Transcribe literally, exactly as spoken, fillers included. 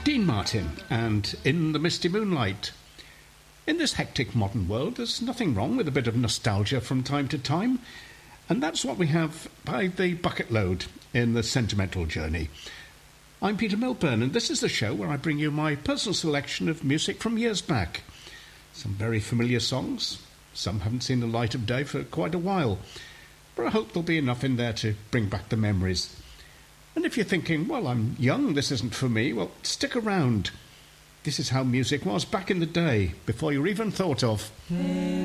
Dean Martin and In the Misty Moonlight. In this hectic modern world, there's nothing wrong with a bit of nostalgia from time to time, and that's what we have by the bucket load in the Sentimental Journey. I'm Peter Milburn, and this is the show where I bring you my personal selection of music from years back. Some very familiar songs, some haven't seen the light of day for quite a while, but I hope there'll be enough in there to bring back the memories. And if you're thinking, well, I'm young, this isn't for me, well, stick around. This is how music was back in the day, before you were even thought of.